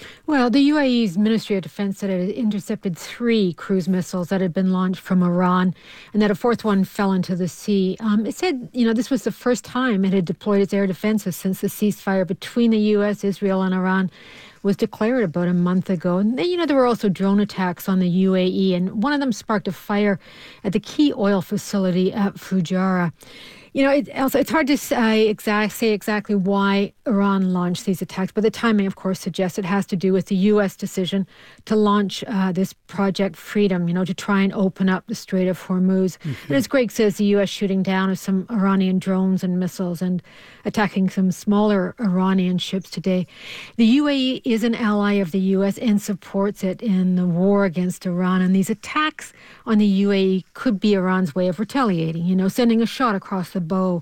Well, the UAE's Ministry of Defense said it had intercepted 3 cruise missiles that had been launched from Iran and that a 4th one fell into the sea. It said, this was the first time it had deployed its air defenses since the ceasefire between the U.S., Israel, and Iran was declared about a month ago. And then, there were also drone attacks on the UAE, and one of them sparked a fire at the key oil facility at Fujairah. It's hard to say exactly why Iran launched these attacks, but the timing, of course, suggests it has to do with the U.S. decision to launch this Project Freedom, to try and open up the Strait of Hormuz. And as Greg says, the U.S. shooting down of some Iranian drones and missiles and attacking some smaller Iranian ships today. The UAE is an ally of the U.S. and supports it in the war against Iran. And these attacks on the UAE could be Iran's way of retaliating, sending a shot across the bow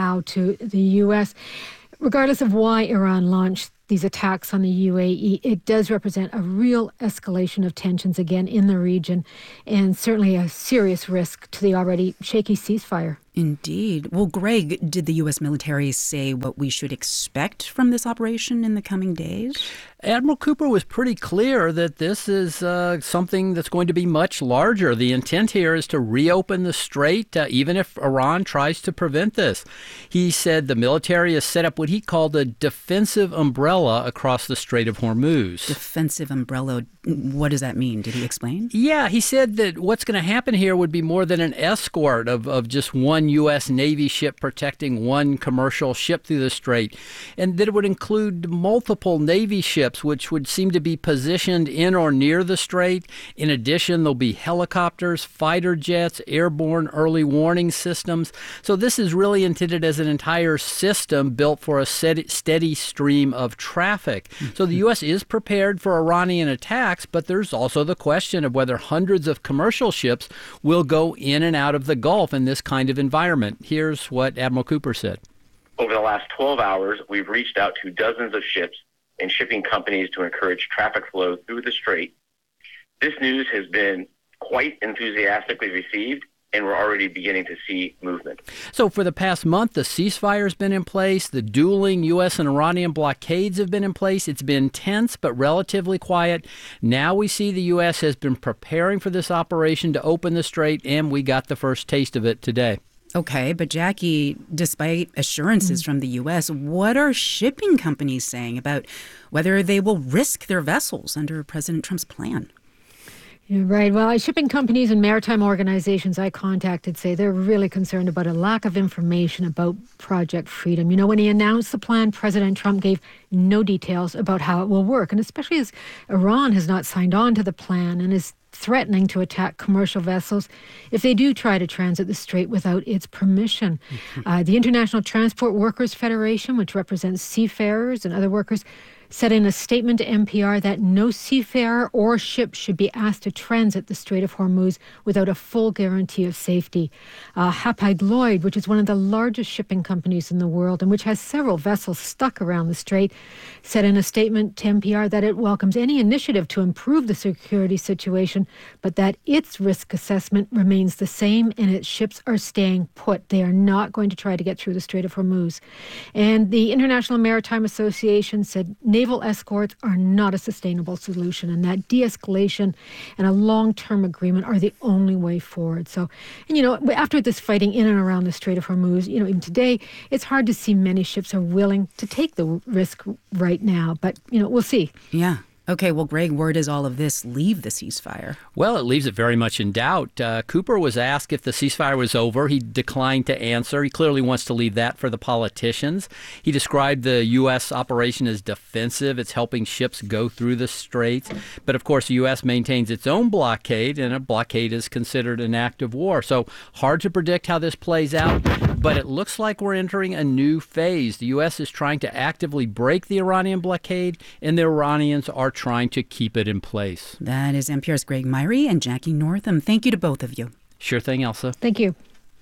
to the U.S. Regardless of why Iran launched these attacks on the UAE, it does represent a real escalation of tensions again in the region and certainly a serious risk to the already shaky ceasefire. Indeed. Well, Greg, did the U.S. military say what we should expect from this operation in the coming days? Admiral Cooper was pretty clear that this is something that's going to be much larger. The intent here is to reopen the strait, even if Iran tries to prevent this. He said the military has set up what he called a defensive umbrella across the Strait of Hormuz. Defensive umbrella, what does that mean? Did he explain? Yeah, he said that what's going to happen here would be more than an escort of just one U.S. Navy ship protecting one commercial ship through the strait, and that it would include multiple Navy ships which would seem to be positioned in or near the strait. In addition, there'll be helicopters, fighter jets, airborne early warning systems. So this is really intended as an entire system built for a steady stream of traffic. So the U.S. is prepared for Iranian attacks, but there's also the question of whether hundreds of commercial ships will go in and out of the Gulf in this kind of environment. Here's what Admiral Cooper said. Over the last 12 hours, we've reached out to dozens of ships and shipping companies to encourage traffic flow through the strait. This news has been quite enthusiastically received, and we're already beginning to see movement. So for the past month, the ceasefire's been in place. The dueling U.S. and Iranian blockades have been in place. It's been tense but relatively quiet. Now we see the U.S. has been preparing for this operation to open the strait, and we got the first taste of it today. Okay, but Jackie, despite assurances from the U.S., what are shipping companies saying about whether they will risk their vessels under President Trump's plan? Yeah, right. Well, shipping companies and maritime organizations I contacted say they're really concerned about a lack of information about Project Freedom. When he announced the plan, President Trump gave no details about how it will work, and especially as Iran has not signed on to the plan and is threatening to attack commercial vessels if they do try to transit the strait without its permission. The International Transport Workers Federation, which represents seafarers and other workers, said in a statement to NPR that no seafarer or ship should be asked to transit the Strait of Hormuz without a full guarantee of safety. Hapag-Lloyd, which is one of the largest shipping companies in the world and which has several vessels stuck around the strait, said in a statement to NPR that it welcomes any initiative to improve the security situation, but that its risk assessment remains the same and its ships are staying put. They are not going to try to get through the Strait of Hormuz. And the International Maritime Association said naval escorts are not a sustainable solution and that de-escalation and a long-term agreement are the only way forward. So, and after this fighting in and around the Strait of Hormuz, even today, it's hard to see many ships are willing to take the risk right now. But, we'll see. Yeah. Okay, well, Greg, where does all of this leave the ceasefire? Well, it leaves it very much in doubt. Cooper was asked if the ceasefire was over. He declined to answer. He clearly wants to leave that for the politicians. He described the U.S. operation as defensive. It's helping ships go through the straits. But, of course, the U.S. maintains its own blockade, and a blockade is considered an act of war. So hard to predict how this plays out. But it looks like we're entering a new phase. The U.S. is trying to actively break the Iranian blockade, and the Iranians are trying to keep it in place. That is NPR's Greg Myrie and Jackie Northam. Thank you to both of you. Sure thing, Elsa. Thank you.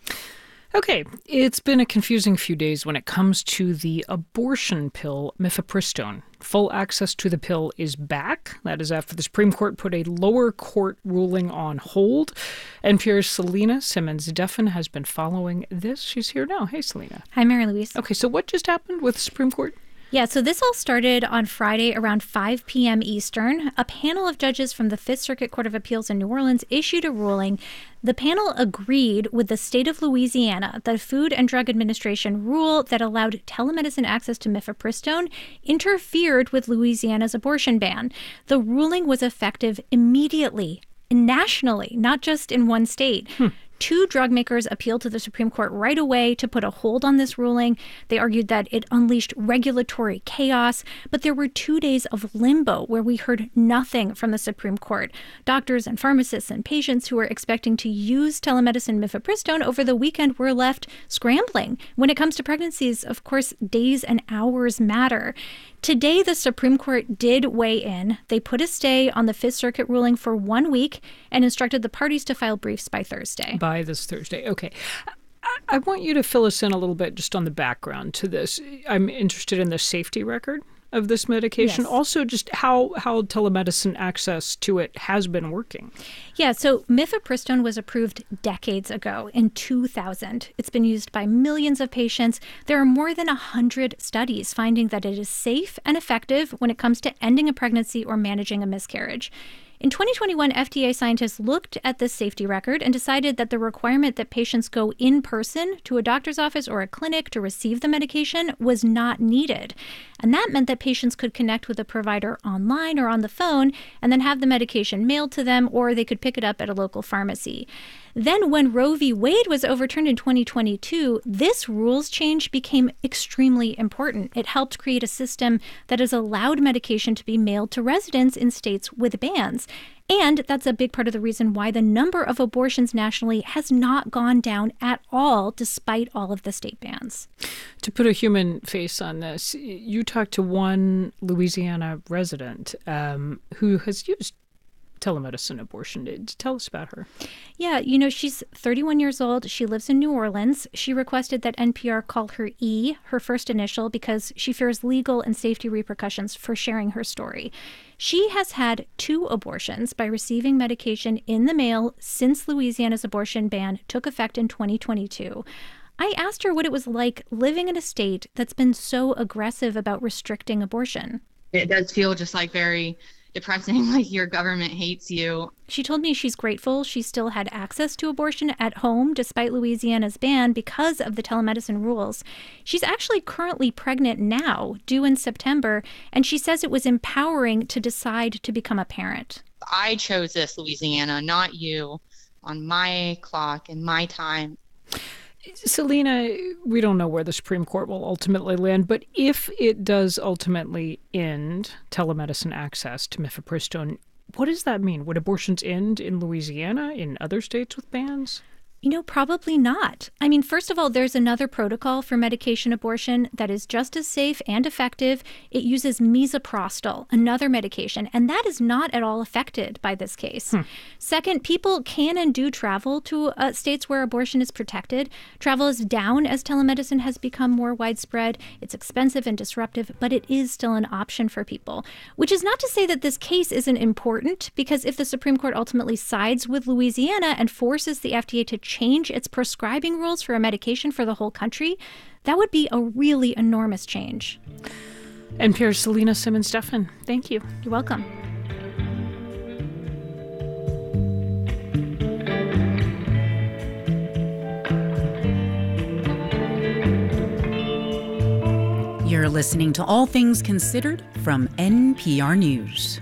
Okay, it's been a confusing few days when it comes to the abortion pill mifepristone. Full access to the pill is back. That is after the Supreme Court put a lower court ruling on hold. NPR's Selena Simmons-Duffin has been following this. She's here now. Hey, Selena. Hi, Mary Louise. Okay, so what just happened with the Supreme Court? Yeah, so this all started on Friday around 5 p.m. Eastern. A panel of judges from the Fifth Circuit Court of Appeals in New Orleans issued a ruling. The panel agreed with the state of Louisiana that a Food and Drug Administration rule that allowed telemedicine access to mifepristone interfered with Louisiana's abortion ban. The ruling was effective immediately, nationally, not just in one state. 2 drug makers appealed to the Supreme Court right away to put a hold on this ruling. They argued that it unleashed regulatory chaos, but there were 2 days of limbo where we heard nothing from the Supreme Court. Doctors and pharmacists and patients who were expecting to use telemedicine mifepristone over the weekend were left scrambling. When it comes to pregnancies, of course, days and hours matter. Today, the Supreme Court did weigh in. They put a stay on the Fifth Circuit ruling for 1 week and instructed the parties to file briefs by Thursday. By this Thursday. Okay. I want you to fill us in a little bit just on the background to this. I'm interested in the safety record of this medication. Yes. Also, just how telemedicine access to it has been working. Yeah, so mifepristone was approved decades ago in 2000. It's been used by millions of patients. There are more than 100 studies finding that it is safe and effective when it comes to ending a pregnancy or managing a miscarriage. In 2021, FDA scientists looked at this safety record and decided that the requirement that patients go in person to a doctor's office or a clinic to receive the medication was not needed. And that meant that patients could connect with a provider online or on the phone and then have the medication mailed to them, or they could pick it up at a local pharmacy. Then when Roe v. Wade was overturned in 2022, this rules change became extremely important. It helped create a system that has allowed medication to be mailed to residents in states with bans. And that's a big part of the reason why the number of abortions nationally has not gone down at all, despite all of the state bans. To put a human face on this, you talked to one Louisiana resident who has used telemedicine abortion. Tell us about her. Yeah, she's 31 years old. She lives in New Orleans. She requested that NPR call her E, her first initial, because she fears legal and safety repercussions for sharing her story. She has had 2 abortions by receiving medication in the mail since Louisiana's abortion ban took effect in 2022. I asked her what it was like living in a state that's been so aggressive about restricting abortion. It does feel just like very depressing, like your government hates you. She told me she's grateful she still had access to abortion at home despite Louisiana's ban because of the telemedicine rules. She's actually currently pregnant now, due in September, and she says it was empowering to decide to become a parent. I chose this, Louisiana, not you, on my clock and my time. Selena, we don't know where the Supreme Court will ultimately land, but if it does ultimately end telemedicine access to mifepristone, what does that mean? Would abortions end in Louisiana, in other states with bans? Probably not. I mean, first of all, there's another protocol for medication abortion that is just as safe and effective. It uses misoprostol, another medication, and that is not at all affected by this case. Second, people can and do travel to states where abortion is protected. Travel is down as telemedicine has become more widespread. It's expensive and disruptive, but it is still an option for people, which is not to say that this case isn't important, because if the Supreme Court ultimately sides with Louisiana and forces the FDA to change its prescribing rules for a medication for the whole country, that would be a really enormous change. NPR's Selena Simmons-Duffin, thank you. You're welcome. You're listening to All Things Considered from NPR News.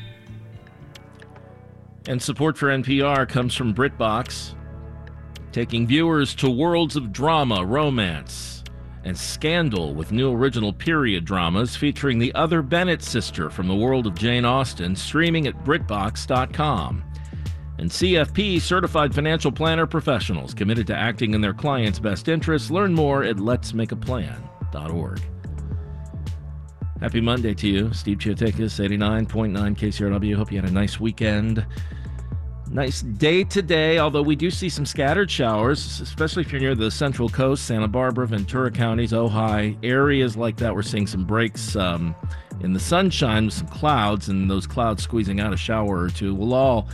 And support for NPR comes from BritBox, taking viewers to worlds of drama, romance, and scandal with new original period dramas featuring the other Bennett sister from the world of Jane Austen, streaming at BritBox.com. And CFP, Certified Financial Planner Professionals, committed to acting in their clients' best interests. Learn more at letsmakeaplan.org. Happy Monday to you. Steve Chiotakis, 89.9 KCRW. Hope you had a nice weekend. Nice day today, although we do see some scattered showers, especially if you're near the Central Coast, Santa Barbara, Ventura counties, Ojai, areas like that. We're seeing some breaks in the sunshine with some clouds, and those clouds squeezing out a shower or two. We'll all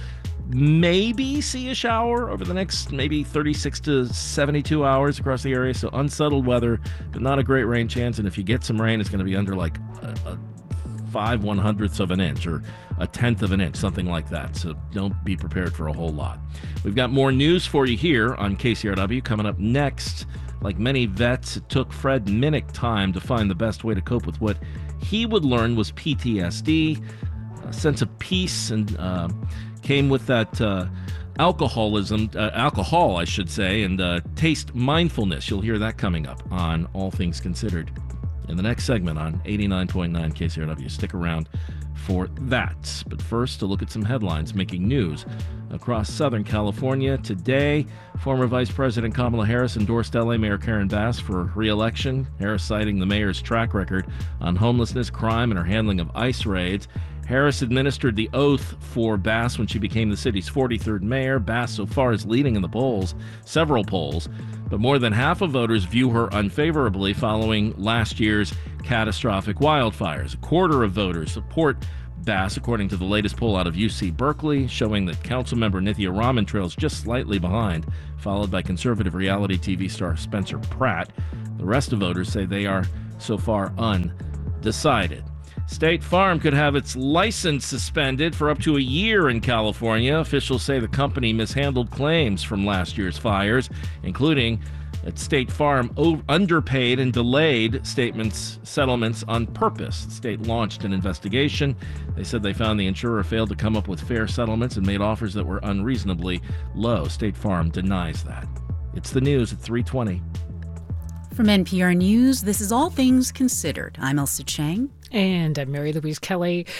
maybe see a shower over the next maybe 36 to 72 hours across the area. So unsettled weather, but not a great rain chance. And if you get some rain, it's going to be under like a 5/100ths of an inch or a 1/10 of an inch, something like that. So don't be prepared for a whole lot. We've got more news for you here on KCRW coming up next. Like many vets, it took Fred Minnick time to find the best way to cope with what he would learn was PTSD. A sense of peace and came with that alcohol, I should say, and taste mindfulness. You'll hear that coming up on All Things Considered in the next segment on 89.9 KCRW. Stick around for that. But first, a look at some headlines making news across Southern California today. Former Vice President Kamala Harris endorsed LA Mayor Karen Bass for re-election. Harris citing the mayor's track record on homelessness, crime, and her handling of ICE raids. Harris administered the oath for Bass when she became the city's 43rd mayor. Bass so far is leading in the polls, several polls, but more than half of voters view her unfavorably following last year's catastrophic wildfires. A quarter of voters support Bass, according to the latest poll out of UC Berkeley, showing that Councilmember Nithya Raman trails just slightly behind, followed by conservative reality TV star Spencer Pratt. The rest of voters say they are so far undecided. State Farm could have its license suspended for up to a year in California. Officials say the company mishandled claims from last year's fires, including that State Farm underpaid and delayed settlements on purpose. The state launched an investigation. They said they found the insurer failed to come up with fair settlements and made offers that were unreasonably low. State Farm denies that. It's the news at 3:20. From NPR News, this is All Things Considered. I'm Elsa Chang. And I'm Mary Louise Kelly.